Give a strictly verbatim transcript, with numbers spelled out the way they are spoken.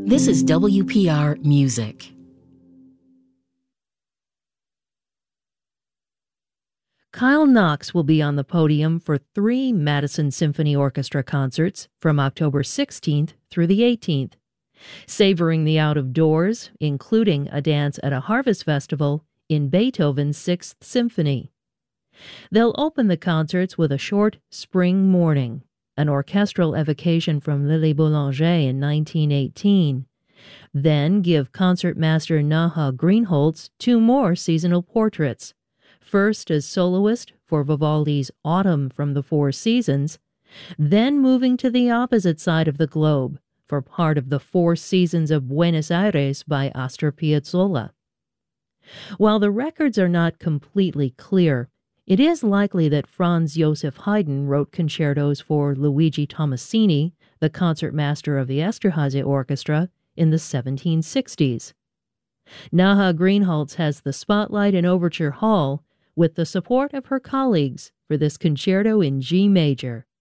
This is W P R Music. Kyle Knox will be on the podium for three Madison Symphony Orchestra concerts from October sixteenth through the eighteenth. Savoring the out-of-doors, including a dance at a harvest festival in Beethoven's Sixth Symphony. They'll open the concerts with a short Spring Morning, an orchestral evocation from Lily Boulanger in nineteen eighteen. Then give concertmaster Naha Greenholz two more seasonal portraits, first as soloist for Vivaldi's Autumn from the Four Seasons, then moving to the opposite side of the globe for part of the Four Seasons of Buenos Aires by Astor Piazzolla. While the records are not completely clear, it is likely that Franz Joseph Haydn wrote concertos for Luigi Tommasini, the concertmaster of the Esterhazy Orchestra, in the seventeen sixties. Naha Greenholz has the spotlight in Overture Hall with the support of her colleagues for this concerto in G major.